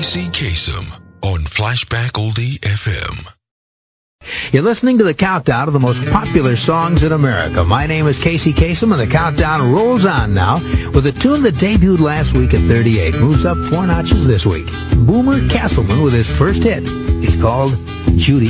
Casey Kasem on Flashback Oldie FM. You're listening to the countdown of the most popular songs in America. My name is Casey Kasem, and the countdown rolls on now with a tune that debuted last week at 38. Moves up 4 notches this week. Boomer Castleman with his first hit. It's called Judy.